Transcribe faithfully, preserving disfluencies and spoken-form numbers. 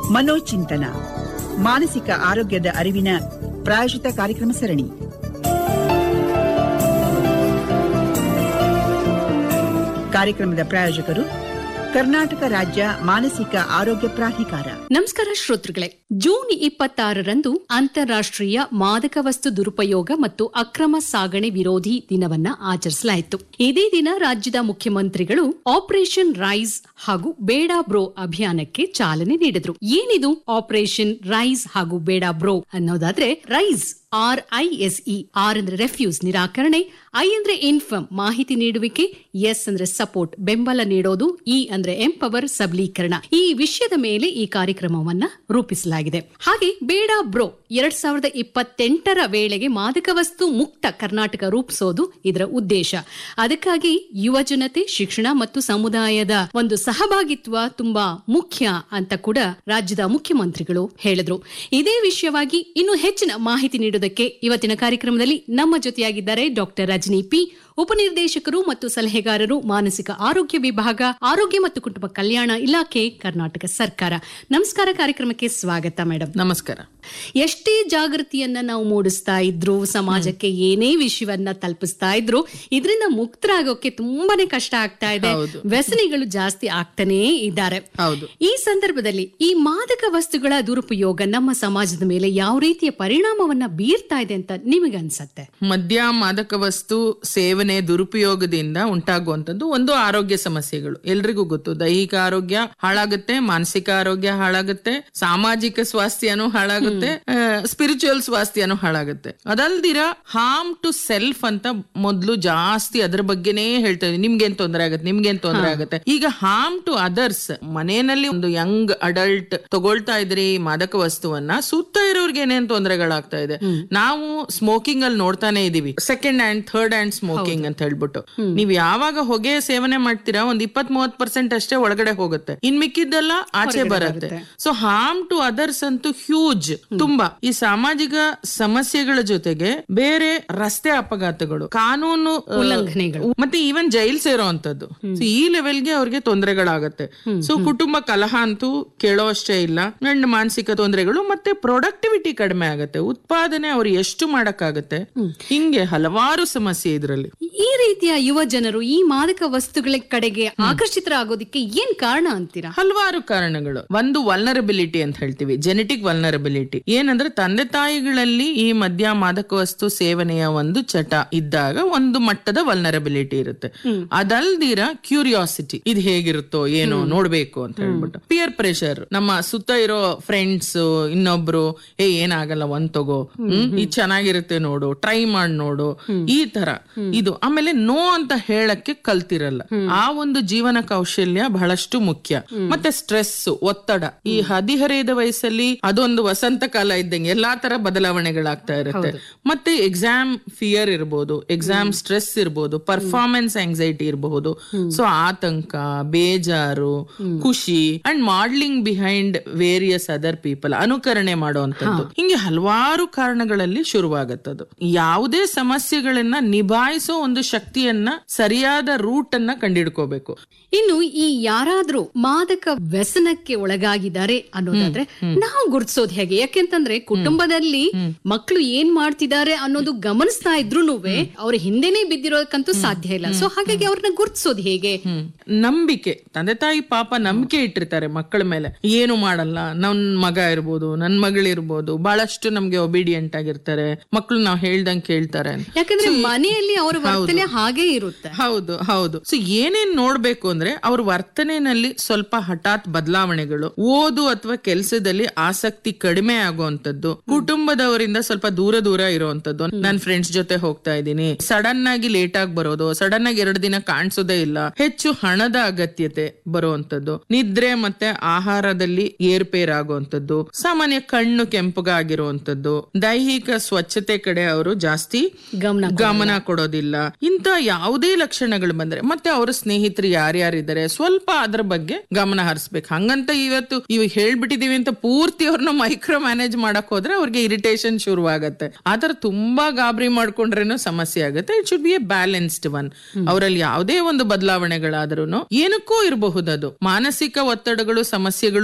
ಮನೋಚಿಂತನ ಮಾನಸಿಕ ಆರೋಗ್ಯದ ಅರಿವಿನ ಪ್ರಾಯೋಜಿತ ಕಾರ್ಯಕ್ರಮ ಸರಣಿ. ಕಾರ್ಯಕ್ರಮದ ಪ್ರಾಯೋಜಕರು ಕರ್ನಾಟಕ ರಾಜ್ಯ ಮಾನಸಿಕ ಆರೋಗ್ಯ ಪ್ರಾಧಿಕಾರ. ನಮಸ್ಕಾರ ಶ್ರೋತೃಗಳೇ, ಜೂನ್ ಇಪ್ಪತ್ತಾರರಂದು ಅಂತಾರಾಷ್ಟ್ರೀಯ ಮಾದಕ ವಸ್ತು ದುರುಪಯೋಗ ಮತ್ತು ಅಕ್ರಮ ಸಾಗಣೆ ವಿರೋಧಿ ದಿನವನ್ನ ಆಚರಿಸಲಾಯಿತು. ಇದೇ ದಿನ ರಾಜ್ಯದ ಮುಖ್ಯಮಂತ್ರಿಗಳು ಆಪರೇಷನ್ ರೈಸ್ ಹಾಗೂ ಬೇಡ ಬ್ರೋ ಅಭಿಯಾನಕ್ಕೆ ಚಾಲನೆ ನೀಡಿದ್ರು. ಏನಿದು ಆಪರೇಷನ್ ರೈಸ್ ಹಾಗೂ ಬೇಡ ಬ್ರೋ ಅನ್ನೋದಾದ್ರೆ, rice R I S E, R ಅಂದ್ರೆ ರೆಫ್ಯೂಸ್ ನಿರಾಕರಣೆ, ಐ ಅಂದ್ರೆ ಇನ್ಫರ್ಮ್ ಮಾಹಿತಿ ನೀಡುವಿಕೆ, ಎಸ್ ಅಂದ್ರೆ ಸಪೋರ್ಟ್ ಬೆಂಬಲ ನೀಡೋದು, ಇ ಅಂದ್ರೆ ಎಂಪವರ್ ಸಬಲೀಕರಣ. ಈ ವಿಷಯದ ಮೇಲೆ ಈ ಕಾರ್ಯಕ್ರಮವನ್ನ ರೂಪಿಸಲಾಗಿದೆ. ಹಾಗೆ ಬೇಡ ಬ್ರೋ ಎರಡ್ ಸಾವಿರದ ಇಪ್ಪತ್ತೆಂಟರ ವೇಳೆಗೆ ಮಾದಕ ವಸ್ತು ಮುಕ್ತ ಕರ್ನಾಟಕ ರೂಪಿಸೋದು ಇದರ ಉದ್ದೇಶ. ಅದಕ್ಕಾಗಿ ಯುವ ಜನತೆ, ಶಿಕ್ಷಣ ಮತ್ತು ಸಮುದಾಯದ ಒಂದು ಸಹಭಾಗಿತ್ವ ತುಂಬಾ ಮುಖ್ಯ ಅಂತ ಕೂಡ ರಾಜ್ಯದ ಮುಖ್ಯಮಂತ್ರಿಗಳು ಹೇಳಿದ್ರು. ಇದೇ ವಿಷಯವಾಗಿ ಇನ್ನು ಹೆಚ್ಚಿನ ಮಾಹಿತಿ ನೀಡುವುದಕ್ಕೆ ಇವತ್ತಿನ ಕಾರ್ಯಕ್ರಮದಲ್ಲಿ ನಮ್ಮ ಜೊತೆಯಾಗಿದ್ದಾರೆ ಡಾಕ್ಟರ್ ರಜನಿ ಪಿ, ಉಪನಿರ್ದೇಶಕರು ಮತ್ತು ಸಲಹೆಗಾರರು, ಮಾನಸಿಕ ಆರೋಗ್ಯ ವಿಭಾಗ, ಆರೋಗ್ಯ ಮತ್ತು ಕುಟುಂಬ ಕಲ್ಯಾಣ ಇಲಾಖೆ, ಕರ್ನಾಟಕ ಸರ್ಕಾರ. ನಮಸ್ಕಾರ, ಕಾರ್ಯಕ್ರಮಕ್ಕೆ ಸ್ವಾಗತ ಮೇಡಮ್. ನಮಸ್ಕಾರ. ಎಷ್ಟೇ ಜಾಗೃತಿಯನ್ನ ನಾವು ಮೂಡಿಸ್ತಾ ಇದ್ರು, ಸಮಾಜಕ್ಕೆ ಏನೇ ವಿಷಯವನ್ನ ತಲುಪಿಸ್ತಾ ಇದ್ರು, ಇದರಿಂದ ಮುಕ್ತರಾಗೋಕೆ ತುಂಬಾನೇ ಕಷ್ಟ ಆಗ್ತಾ ಇದೆ. ವ್ಯಸನಿಗಳು ಜಾಸ್ತಿ ಆಗ್ತಾನೇ ಇದ್ದಾರೆ. ಈ ಸಂದರ್ಭದಲ್ಲಿ ಈ ಮಾದಕ ವಸ್ತುಗಳ ದುರುಪಯೋಗ ನಮ್ಮ ಸಮಾಜದ ಮೇಲೆ ಯಾವ ರೀತಿಯ ಪರಿಣಾಮವನ್ನ ಬೀರ್ತಾ ಇದೆ ಅಂತ ನಿಮಗನ್ಸತ್ತೆ? ಮದ್ಯ, ಮಾದಕ ವಸ್ತು ಸೇವನೆ, ದುರುಪಯೋಗದಿಂದ ಉಂಟಾಗುವಂತದ್ದು ಒಂದು ಆರೋಗ್ಯ ಸಮಸ್ಯೆಗಳು ಎಲ್ರಿಗೂ ಗೊತ್ತು. ದೈಹಿಕ ಆರೋಗ್ಯ ಹಾಳಾಗುತ್ತೆ, ಮಾನಸಿಕ ಆರೋಗ್ಯ ಹಾಳಾಗುತ್ತೆ, ಸಾಮಾಜಿಕ ಸ್ವಾಸ್ಥ್ಯನೂ ಹಾಳಾಗುತ್ತೆ, ಸ್ಪಿರಿಚುವಲ್ ಸ್ವಾಸ್ಥ್ಯನೂ ಹಾಳಾಗುತ್ತೆ. ಅದಲ್ದಿರ ಹಾರ್ಮ್ ಟು ಸೆಲ್ಫ್ ಅಂತ ಮೊದ್ಲು ಜಾಸ್ತಿ ಅದ್ರ ಬಗ್ಗೆನೇ ಹೇಳ್ತಾ ಇದ್ದೀವಿ. ನಿಮ್ಗೇನ್ ತೊಂದರೆ ಆಗುತ್ತೆ, ನಿಮ್ಗೇನ್ ತೊಂದರೆ ಆಗುತ್ತೆ. ಈಗ ಹಾರ್ಮ್ ಟು ಅದರ್ಸ್, ಮನೆಯಲ್ಲಿ ಒಂದು ಯಂಗ್ ಅಡಲ್ಟ್ ತಗೊಳ್ತಾ ಇದ್ರಿ ಮಾದಕ ವಸ್ತುವನ್ನ, ಸುತ್ತ ಇರೋರ್ಗೆ ಏನೇನ್ ತೊಂದರೆಗಳಾಗ್ತಾ ಇದೆ ನಾವು ಸ್ಮೋಕಿಂಗ್ ಅಲ್ಲಿ ನೋಡ್ತಾನೆ ಇದೀವಿ. Second hand, third hand smoking ಅಂತ ಹೇಳ್ಬಿಟ್ಟು, ನೀವ್ ಯಾವಾಗ ಹೊಗೆ ಸೇವನೆ ಮಾಡ್ತೀರಾ ಒಂದ್ ಇಪ್ಪತ್ ಮೂವತ್ ಪರ್ಸೆಂಟ್ ಅಷ್ಟೇ ಒಳಗಡೆ ಹೋಗುತ್ತೆ, ಇನ್ ಮಿಕ್ಕಿದ್ದೆಲ್ಲ ಆಚೆ ಬರುತ್ತೆ. ಸೊ ಹಾರ್ಮ್ ಟು ಅದರ್ಸ್ ಅಂತೂ ಹ್ಯೂಜ್ ತುಂಬಾ. ಈ ಸಾಮಾಜಿಕ ಸಮಸ್ಯೆಗಳ ಜೊತೆಗೆ ಬೇರೆ ರಸ್ತೆ ಅಪಘಾತಗಳು, ಕಾನೂನು ಉಲ್ಲಂಘನೆಗಳು, ಮತ್ತೆ ಈವನ್ ಜೈಲ್ ಸೇರೋಂಥದ್ದು, ಈ ಲೆವೆಲ್ಗೆ ಅವ್ರಿಗೆ ತೊಂದರೆಗಳಾಗತ್ತೆ. ಸೊ ಕುಟುಂಬ ಕಲಹ ಅಂತೂ ಕೇಳೋ ಅಷ್ಟೇ ಇಲ್ಲ. ಅಂಡ್ ಮಾನಸಿಕ ತೊಂದರೆಗಳು, ಮತ್ತೆ ಪ್ರೊಡಕ್ಟಿವಿಟಿ ಕಡಿಮೆ ಆಗತ್ತೆ, ಉತ್ಪಾದನೆ ಅವ್ರು ಎಷ್ಟು ಮಾಡಕ್ಕಾಗತ್ತೆ, ಹಿಂಗೆ ಹಲವಾರು ಸಮಸ್ಯೆ ಇದರಲ್ಲಿ. ಈ ರೀತಿಯ ಯುವ ಜನರು ಈ ಮಾದಕ ವಸ್ತುಗಳ ಕಡೆಗೆ ಆಕರ್ಷಿತರಾಗೋದಕ್ಕೆ ಏನ್ ಕಾರಣ ಅಂತೀರಾ? ಹಲವಾರು ಕಾರಣಗಳು. ಒಂದು ವಲ್ನರಬಿಲಿಟಿ ಅಂತ ಹೇಳ್ತೀವಿ, ಜೆನೆಟಿಕ್ ವಲ್ನರಬಿಲಿಟಿ. ಏನಂದ್ರೆ ತಂದೆ ತಾಯಿಗಳಲ್ಲಿ ಈ ಮದ್ಯ, ಮಾದಕ ವಸ್ತು ಸೇವನೆಯ ಒಂದು ಚಟ ಇದ್ದಾಗ ಒಂದು ಮಟ್ಟದ ವಲ್ನರಬಿಲಿಟಿ ಇರುತ್ತೆ. ಅದಲ್ದಿರ ಕ್ಯೂರಿಯಾಸಿಟಿ, ಇದು ಹೇಗಿರುತ್ತೋ ಏನೋ ನೋಡ್ಬೇಕು ಅಂತ ಹೇಳ್ಬಿಟ್ಟು. ಪಿಯರ್ ಪ್ರೆಷರ್, ನಮ್ಮ ಸುತ್ತ ಇರೋ ಫ್ರೆಂಡ್ಸ್ ಇನ್ನೊಬ್ರು ಏ ಏನಾಗಲ್ಲ ಒಂದ್ ತಗೋ, ಇದು ಚೆನ್ನಾಗಿರುತ್ತೆ ನೋಡು, ಟ್ರೈ ಮಾಡಿ ನೋಡು, ಈ ತರ ಇದು. ಆಮೇಲೆ ನೋ ಅಂತ ಹೇಳಕ್ಕೆ ಕಲ್ತಿರಲ್ಲ. ಆ ಒಂದು ಜೀವನ ಕೌಶಲ್ಯ ಬಹಳಷ್ಟು ಮುಖ್ಯ. ಮತ್ತೆ ಸ್ಟ್ರೆಸ್, ಒತ್ತಡ. ಈ ಹದಿಹರೆಯದ ವಯಸ್ಸಲ್ಲಿ ಅದೊಂದು ವಸಂತ ಕಾಲ ಇದ್ದಂಗೆ ಎಲ್ಲಾ ತರ ಬದಲಾವಣೆಗಳಾಗ್ತಾ ಇರುತ್ತೆ. ಮತ್ತೆ ಎಕ್ಸಾಮ್ ಫಿಯರ್ ಇರಬಹುದು, ಎಕ್ಸಾಮ್ ಸ್ಟ್ರೆಸ್ ಇರಬಹುದು, ಪರ್ಫಾರ್ಮೆನ್ಸ್ ಆಂಗ್ಸೈಟಿ ಇರಬಹುದು. ಸೊ ಆತಂಕ, ಬೇಜಾರು, ಖುಷಿ and modelling behind various other people, ಅನುಕರಣೆ ಮಾಡುವಂತದ್ದು. ಹಿಂಗೆ ಹಲವಾರು ಕಾರಣಗಳಲ್ಲಿ ಶುರುವಾಗತ್ತದು. ಯಾವುದೇ ಸಮಸ್ಯೆಗಳನ್ನ ನಿಭಾಯಿಸೋ ಒಂದು ಶಕ್ತಿಯನ್ನ, ಸರಿಯಾದ ರೂಟ್ ಅನ್ನ ಕಂಡಿಡ್ಕೋಬೇಕು. ಇನ್ನು ಈ ಯಾರಾದ್ರೂ ಮಾದಕ ವ್ಯಸನಕ್ಕೆ ಒಳಗಾಗಿದ್ದಾರೆ ಅನ್ನೋದಾದ್ರೆ ನಾವು ಗುರುತಿಸೋದು ಹೇಗೆ? ಯಾಕೆಂತಂದ್ರೆ ಕುಟುಂಬದಲ್ಲಿ ಮಕ್ಕಳು ಏನ್ ಮಾಡ್ತಿದ್ದಾರೆ ಅನ್ನೋದು ಗಮನಿಸ್ತಾ ಇದ್ರೂನುವೆ ಅವ್ರ ಹಿಂದೆನೆ ಬಿದ್ದಿರೋದಕ್ಕಂತೂ ಸಾಧ್ಯ ಇಲ್ಲ. ಸೊ ಹಾಗಾಗಿ ಅವ್ರನ್ನ ಗುರುತಿಸೋದು ಹೇಗೆ? ನಂಬಿಕೆ. ತಂದೆ ತಾಯಿ ಪಾಪ ನಂಬಿಕೆ ಇಟ್ಟಿರ್ತಾರೆ ಮಕ್ಕಳ ಮೇಲೆ, ಏನು ಮಾಡಲ್ಲ, ನನ್ ಮಗ ಇರ್ಬೋದು, ನನ್ ಮಗಳಿರ್ಬೋದು, ಬಹಳಷ್ಟು ನಮ್ಗೆ ಒಬಿಡಿಯಂಟ್ ಆಗಿರ್ತಾರೆ ಮಕ್ಕಳು, ನಾವ್ ಹೇಳ್ದಂಗ್ ಕೇಳ್ತಾರೆ. ಯಾಕಂದ್ರೆ ಮನೆಯಲ್ಲಿ ಅವ್ರ ವರ್ತನೆ ಹಾಗೆ ಇರುತ್ತೆ. ಹೌದು ಹೌದು. ಸೊ ಏನೇನ್ ನೋಡ್ಬೇಕು ಅಂದ್ರೆ ಅವ್ರ ವರ್ತನೆಯಲ್ಲಿ ಸ್ವಲ್ಪ ಹಠಾತ್ ಬದಲಾವಣೆಗಳು, ಓದು ಅಥವಾ ಕೆಲಸದಲ್ಲಿ ಆಸಕ್ತಿ ಕಡಿಮೆ ಆಗುವಂತದ್ದು, ಕುಟುಂಬದವರಿಂದ ಸ್ವಲ್ಪ ದೂರ ದೂರ ಇರುವಂತದ್ದು. ನನ್ ಫ್ರೆಂಡ್ಸ್ ಜೊತೆ ಹೋಗ್ತಾ ಇದ್ದೀನಿ, ಸಡನ್ ಆಗಿ ಲೇಟ್ ಆಗಿ ಬರೋದು, ಸಡನ್ ಆಗಿ ಎರಡು ದಿನ ಕಾಣಿಸೋದೇ ಇಲ್ಲ, ಹೆಚ್ಚು ಹಣದ ಅಗತ್ಯತೆ ಬರುವಂತದ್ದು, ನಿದ್ರೆ ಮತ್ತೆ ಆಹಾರದಲ್ಲಿ ಏರ್ಪೇರ್ ಆಗುವಂತದ್ದು, ಸಾಮಾನ್ಯ ಕಣ್ಣು ಕೆಂಪಗಾಗಿರುವಂತದ್ದು, ದೈಹಿಕ ಸ್ವಚ್ಛತೆ ಕಡೆ ಅವರು ಜಾಸ್ತಿ ಗಮನ ಗಮನ ಕೊಡೋದಿಲ್ಲ. ಇಂತ ಯಾವುದೇ ಲಕ್ಷಣಗಳು ಬಂದ್ರೆ, ಮತ್ತೆ ಅವರ ಸ್ನೇಹಿತರು ಯಾರ್ಯಾರಿದ್ದಾರೆ ಸ್ವಲ್ಪ ಅದ್ರ ಬಗ್ಗೆ ಗಮನ ಹರಿಸ್ಬೇಕು. ಹಂಗಂತ ಇವತ್ತು ಇವ್ ಹೇಳ್ಬಿಟ್ಟಿದೀವಿ ಅಂತ ಪೂರ್ತಿ ಅವ್ರನ್ನ ಮೈಕ್ರೋ ಮ್ಯಾನೇಜ್ ಮಾಡಕ್ ಹೋದ್ರೆ ಅವ್ರಿಗೆ ಇರಿಟೇಷನ್ ಶುರುವಾಗತ್ತೆ. ಆತರ ತುಂಬಾ ಗಾಬರಿ ಮಾಡ್ಕೊಂಡ್ರೇನು ಸಮಸ್ಯೆ ಆಗುತ್ತೆ. It should be A balanced one. ಅವರಲ್ಲಿ ಯಾವುದೇ ಒಂದು ಬದಲಾವಣೆಗಳಾದ್ರೂ ಏನಕ್ಕೂ ಇರಬಹುದು, ಅದು ಮಾನಸಿಕ ಒತ್ತಡಗಳು, ಸಮಸ್ಯೆಗಳು